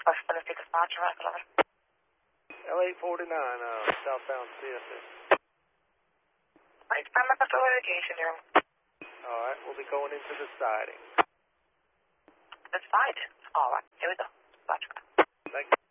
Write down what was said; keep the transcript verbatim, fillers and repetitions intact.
Northwest Tennessee Dispatcher, Rock eleven. L eight forty-nine, uh, southbound C S S. Right, I'm at the location here. Alright, we'll be going into the siding. The siding? Alright, here we go. Dispatcher. Thank you.